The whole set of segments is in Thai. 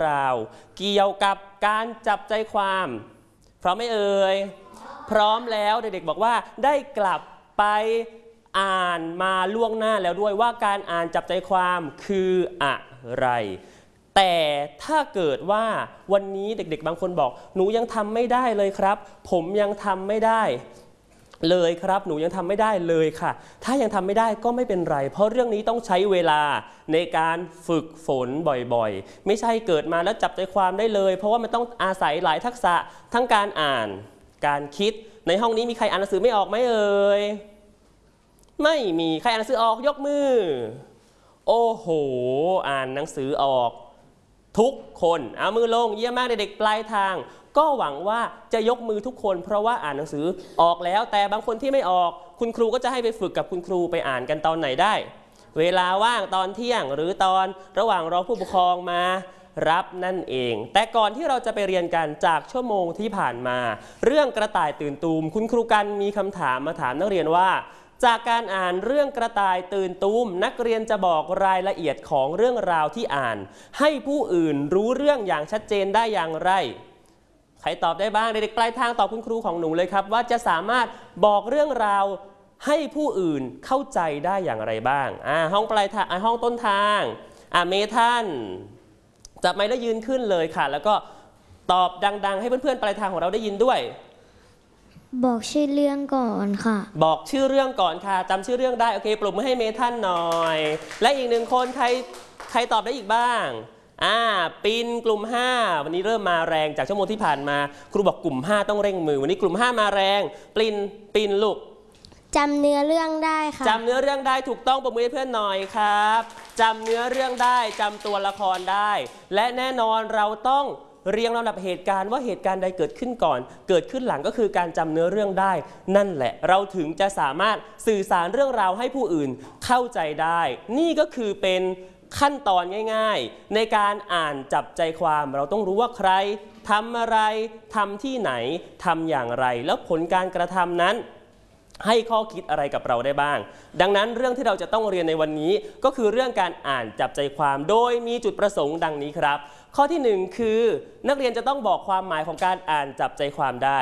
ราวเกี่ยวกับการจับใจความพร้อมไหมเอ่ยพร้อมแล้วเด็กๆบอกว่าได้กลับไปอ่านมาล่วงหน้าแล้วด้วยว่าการอ่านจับใจความคืออะไรแต่ถ้าเกิดว่าวันนี้เด็กๆบางคนบอกหนูยังทำไม่ได้เลยครับผมยังทำไม่ได้เลยครับหนูยังทำไม่ได้เลยค่ะถ้ายังทำไม่ได้ก็ไม่เป็นไรเพราะเรื่องนี้ต้องใช้เวลาในการฝึกฝนบ่อยๆไม่ใช่เกิดมาแล้วจับใจความได้เลยเพราะว่ามันต้องอาศัยหลายทักษะทั้งการอ่านการคิดในห้องนี้มีใครอ่านหนังสือไม่ออกไหมเอ่ยไม่มีใครอ่านหนังสือออกยกมือโอ้โหอ่านหนังสือออกทุกคนเอามือลงเยี่ยมมากเด็กๆปลายทางก็หวังว่าจะยกมือทุกคนเพราะว่าอ่านหนังสือออกแล้วแต่บางคนที่ไม่ออกคุณครูก็จะให้ไปฝึกกับคุณครูไปอ่านกันตอนไหนได้เวลาว่างตอนเที่ยงหรือตอนระหว่างรอผู้ปกครองมารับนั่นเองแต่ก่อนที่เราจะไปเรียนกันจากชั่วโมงที่ผ่านมาเรื่องกระต่ายตื่นตูมคุณครูกันมีคำถามมาถามนักเรียนว่าจากการอ่านเรื่องกระต่ายตื่นตูมนักเรียนจะบอกรายละเอียดของเรื่องราวที่อ่านให้ผู้อื่นรู้เรื่องอย่างชัดเจนได้อย่างไรใครตอบได้บ้างเด็กๆปลายทางตอบคุณครูของหนูเลยครับว่าจะสามารถบอกเรื่องราวให้ผู้อื่นเข้าใจได้อย่างไรบ้างห้องปลายทางห้องต้นทางเมทันจับไมค์แล้วยืนขึ้นเลยค่ะแล้วก็ตอบดังๆให้เพื่อนๆปลายทางของเราได้ยินด้วยบอกชื่อเรื่องก่อนค่ะบอกชื่อเรื่องก่อนค่ะจำชื่อเรื่องได้โอเคปรบมือให้เมทันหน่อยและอีกหนึ่งคนใครตอบได้อีกบ้างปินกลุ่ม5วันนี้เริ่มมาแรงจากชั่วโมงที่ผ่านมาครูบอกกลุ่ม5ต้องเร่งมือวันนี้กลุ่ม5มาแรงปินลูกจำเนื้อเรื่องได้ค่ะจำเนื้อเรื่องได้ถูกต้องปรบมือให้เพื่อนหน่อยครับจำเนื้อเรื่องได้จำตัวละครได้และแน่นอนเราต้องเรียงลำดับเหตุการณ์ว่าเหตุการณ์ใดเกิดขึ้นก่อนเกิดขึ้นหลังก็คือการจำเนื้อเรื่องได้นั่นแหละเราถึงจะสามารถสื่อสารเรื่องราวให้ผู้อื่นเข้าใจได้นี่ก็คือเป็นขั้นตอนง่ายๆในการอ่านจับใจความเราต้องรู้ว่าใครทำอะไรทำที่ไหนทำอย่างไรแล้วผลการกระทำนั้นให้ข้อคิดอะไรกับเราได้บ้างดังนั้นเรื่องที่เราจะต้องเรียนในวันนี้ก็คือเรื่องการอ่านจับใจความโดยมีจุดประสงค์ดังนี้ครับข้อที่1คือนักเรียนจะต้องบอกความหมายของการอ่านจับใจความได้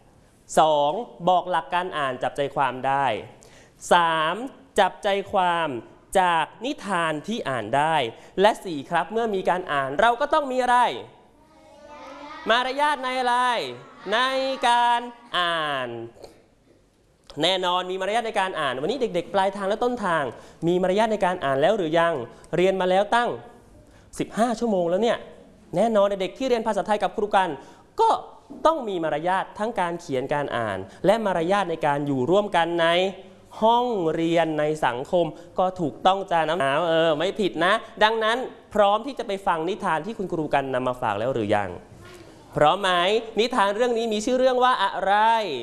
2บอกหลักการอ่านจับใจความได้3จับใจความจากนิทานที่อ่านได้และ4ครับเมื่อมีการอ่านเราก็ต้องมีอะไรมารยาทในอะไรในการอ่านแน่นอนมีมารยาทในการอ่านวันนี้เด็กๆปลายทางและต้นทางมีมารยาทในการอ่านแล้วหรือยังเรียนมาแล้วตั้ง15ชั่วโมงแล้วเนี่ยแน่นอนเด็กที่เรียนภาษาไทยกับครูกันก็ต้องมีมารยาททั้งการเขียนการอ่านและมารยาทในการอยู่ร่วมกันในห้องเรียนในสังคมก็ถูกต้องจ้าน้ำหนาวไม่ผิดนะดังนั้นพร้อมที่จะไปฟังนิทานที่คุณครูกันนำมาฝากแล้วหรือยังพร้อมไหมนิทานเรื่องนี้มีชื่อเรื่องว่าอะไร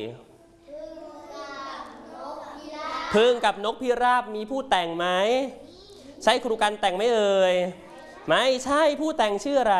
พึ่งกับนกพิราบมีผู้แต่งไหมใช่ครูกันแต่งไหมเอ่ยไม่ใช่ผู้แต่งชื่ออะไร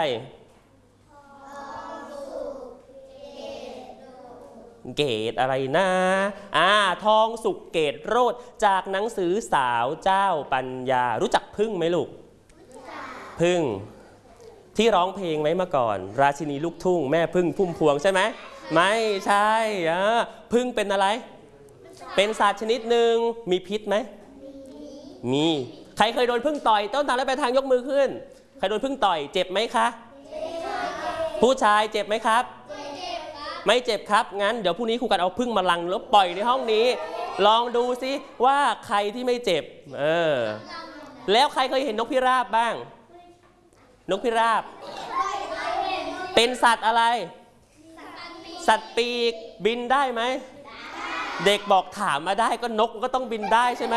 เกตอะไรนะทองสุกเกตโรจน์จากหนังสือสาวเจ้าปัญญารู้จักพึ่งไหมลูกพึ่งที่ร้องเพลงไหมเมื่อก่อนราชินีลูกทุ่งแม่พึ่งพุ่มพวงใช่ไหมไม่ใช่พึ่งเป็นอะไรเป็นสัตว์ชนิดหนึ่งมีพิษไหมมีใครเคยโดนพึ่งต่อยต้นทางและปลายทางยกมือขึ้นใครโดนพึ่งต่อยเจ็บไหมคะผู้ชายเจ็บไหมครับไม่เจ็บครับงั้นเดี๋ยวพรุ่งนี้ครูกันเอาพึ่งมาลังแล้วปล่อยในห้องนี้ลองดูซิว่าใครที่ไม่เจ็บแล้วใครเคยเห็นนกพิราบบ้างนกพิราบเป็นสัตว์อะไรสัตว์ปีกบินได้ไหมเด็กบอกถามมาได้ก็นกก็ต้องบินได้ใช่ไหม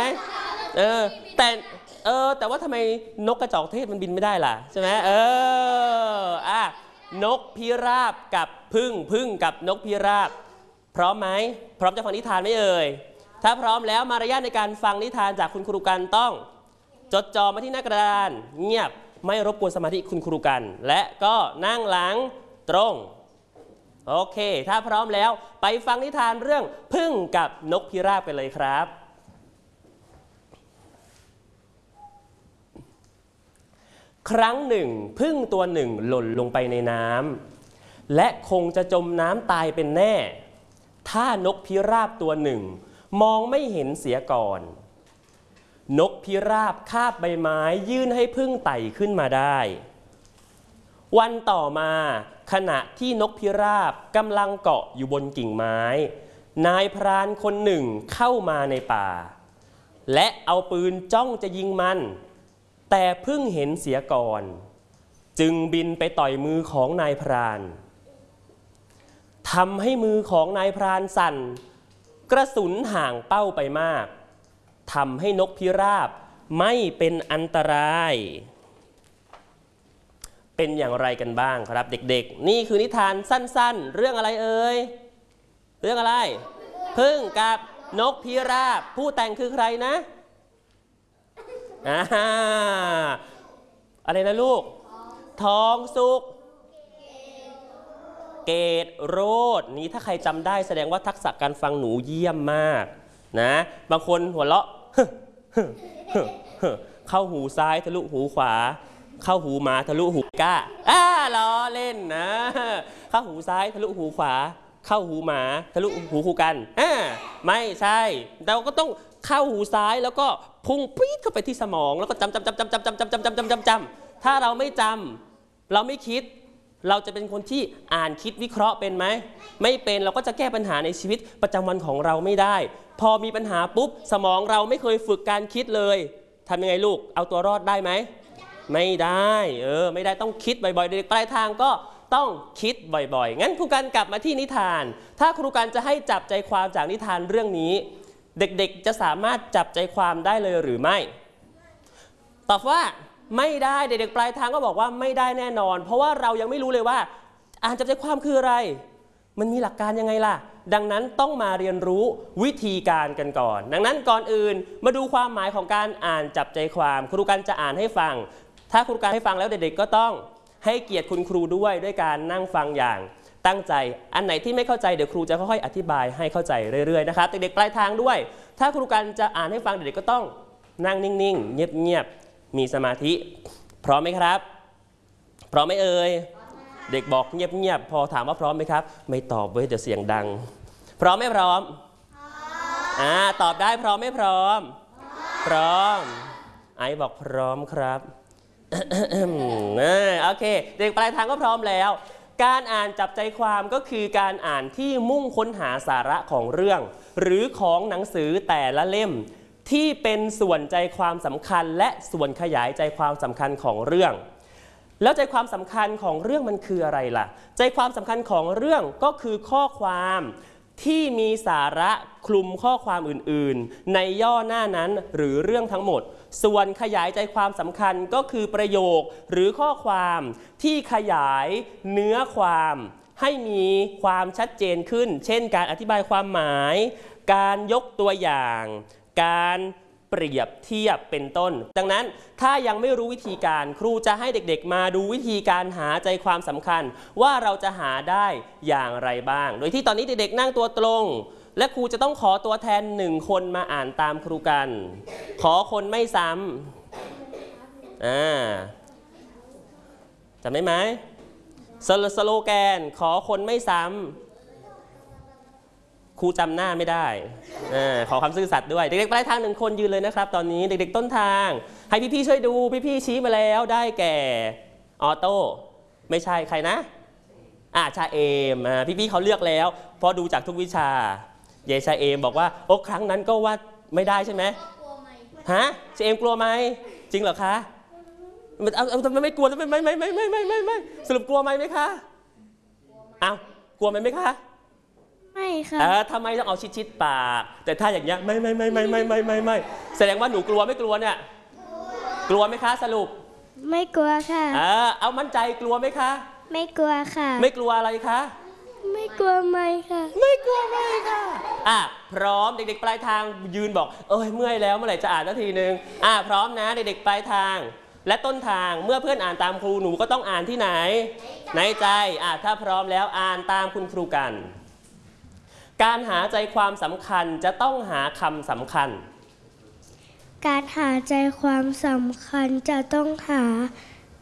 แต่ว่าทำไมนกกระจอกเทศมันบินไม่ได้ล่ะใช่ไหมนกพิราบกับพึ่งกับนกพิราบพร้อมไหมพร้อมจะฟังนิทานไหมเอ่ยถ้าพร้อมแล้วมารยาทในการฟังนิทานจากคุณครูกันต้องจดจ่อมาที่หน้ากระดานเงียบไม่รบกวนสมาธิคุณครูกันและก็นั่งหลังตรงโอเคถ้าพร้อมแล้วไปฟังนิทานเรื่องพึ่งกับนกพิราบกันเลยครับครั้งหนึ่งผึ้งตัวหนึ่งหล่นลงไปในน้ำและคงจะจมน้ำตายเป็นแน่ถ้านกพิราบตัวหนึ่งมองไม่เห็นเสียก่อนนกพิราบคาบใบไม้ยื่นให้ผึ้งไต่ขึ้นมาได้วันต่อมาขณะที่นกพิราบกำลังเกาะอยู่บนกิ่งไม้นายพรานคนหนึ่งเข้ามาในป่าและเอาปืนจ้องจะยิงมันแต่เพิ่งเห็นเสียก่อนจึงบินไปต่อยมือของนายพรานทำให้มือของนายพรานสั่นกระสุนห่างเป้าไปมากทำให้นกพิราบไม่เป็นอันตรายเป็นอย่างไรกันบ้างครับเด็กๆนี่คือนิทานสั้นๆเรื่องอะไรเอ่ยเรื่องอะไรผึ้งกับนกพิราบผู้แต่งคือใครนะอะไรนะลูกทองสุกเกตโรดนี้ถ้าใครจำได้แสดงว่าทักษะการฟังหนูเยี่ยมมากนะบางคนหัวเราะเข้าหูซ้ายทะลุหูขวาเข้าหูหมาทะลุหูก้าล้อเล่นนะเข้าหูซ้ายทะลุหูขวาเข้าหูหมาทะลุหูคู่กันไม่ใช่เราก็ต้องเข้าหูซ้ายแล้วก็พุ่งปี๊ดเข้าไปที่สมองแล้วก็จำถ้าเราไม่จำเราไม่คิดเราจะเป็นคนที่อ่านคิดวิเคราะห์เป็นไหมไม่เป็นเราก็จะแก้ปัญหาในชีวิตประจำวันของเราไม่ได้พอมีปัญหาปุ๊บสมองเราไม่เคยฝึกการคิดเลยทำยังไงลูกเอาตัวรอดได้ไหมไม่ได้ไม่ได้ต้องคิดบ่อยๆเด็กปลายทางก็ต้องคิดบ่อยๆงั้นครูกันกลับมาที่นิทานถ้าครูกันจะให้จับใจความจากนิทานเรื่องนี้เด็กๆจะสามารถจับใจความได้เลยหรือไม่ตอบว่าไม่ได้เด็กๆปลายทางก็บอกว่าไม่ได้แน่นอนเพราะว่าเรายังไม่รู้เลยว่าอ่านจับใจความคืออะไรมันมีหลักการยังไงล่ะดังนั้นต้องมาเรียนรู้วิธีการกันก่อนดังนั้นก่อนอื่นมาดูความหมายของการอ่านจับใจความครูกันจะอ่านให้ฟังถ้าครูกันให้ฟังแล้วเด็กๆก็ต้องให้เกียรติคุณครูด้วยการนั่งฟังอย่างตั้งใจอันไหนที่ไม่เข้าใจเดี๋ยวครูจะค่อยๆอธิบายให้เข้าใจเรื่อยๆนะครับเด็กๆปลายทางด้วยถ้าครูกันจะอ่านให้ฟังเด็กๆก็ต้องนั่งนิ่งๆเงียบๆมีสมาธิพร้อมไหมครับพร้อมไหมเอ่ยเด็กบอกเงียบๆพอถามว่าพร้อมไหมครับไม่ตอบเว้ยเดี๋ยวเสียงดังพร้อมไม่พร้อมตอบได้พร้อมไม่พร้อมพร้อมไอบอกพร้อมครับโอเคเด็กปลายทางก็พร้อมแล้วการอ่านจับใจความก็คือการอ่านที่มุ่งค้นหาสาระของเรื่องหรือของหนังสือแต่ละเล่มที่เป็นส่วนใจความสำคัญและส่วนขยายใจความสำคัญของเรื่องแล้วใจความสำคัญของเรื่องมันคืออะไรล่ะใจความสำคัญของเรื่องก็คือข้อความที่มีสาระคลุมข้อความอื่นๆในย่อหน้านั้นหรือเรื่องทั้งหมดส่วนขยายใจความสำคัญก็คือประโยคหรือข้อความที่ขยายเนื้อความให้มีความชัดเจนขึ้นเช่นการอธิบายความหมายการยกตัวอย่างการเปรียบเทียบเป็นต้นดังนั้นถ้ายังไม่รู้วิธีการครูจะให้เด็กๆมาดูวิธีการหาใจความสำคัญว่าเราจะหาได้อย่างไรบ้างโดยที่ตอนนี้เด็กๆนั่งตัวตรงและครูจะต้องขอตัวแทน1คนมาอ่านตามครูกันขอคนไม่ซ้ำจำได้ไหมสโลแกนขอคนไม่ซ้ำครูจำหน้าไม่ได้ขอความซื่อสัตย์ด้วยเด็กๆปลายทาง1คนยืนเลยนะครับตอนนี้เด็กๆต้นทางให้พี่ๆช่วยดูพี่ๆชี้มาแล้วได้แก่ออโต้ไม่ใช่ใครนะชาเอมพี่ๆเขาเลือกแล้วพอดูจากทุกวิชาเยชาเอมบอกว่าโอ้ครั้งนั้นก็ว่าไม่ได้ใช่ไหมฮะชาเอมกลัวไหมจริงเหรอคะทำไมไม่กลัวทำไมไม่สรุปกลัวไหมคะกลัวไหมคะไม่ค่ะทำไมต้องเอาชิดปากแต่ถ้าอย่างเงี้ยไม่แสดงว่าหนูกลัวไม่กลัวเนี่ยกลัวไหมคะสรุปไม่กลัวค่ะเอามั่นใจกลัวไหมคะไม่กลัวค่ะไม่กลัวอะไรคะไม่กลัวไม่ค่ะไม่กลัวไม่ค่ะพร้อมเด็กๆปลายทางยืนบอกเมื่อยแล้วเมื่อไหร่จะอ่านสักทีนึงพร้อมนะเด็กๆปลายทางและต้นทางเมื่อเพื่อนอ่านตามครูหนูก็ต้องอ่านที่ไหนในใจถ้าพร้อมแล้วอ่านตามคุณครูกันการหาใจความสำคัญจะต้องหาคำสำคัญการหาใจความสำคัญจะต้องหา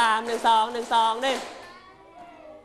3 1 2 1 2 1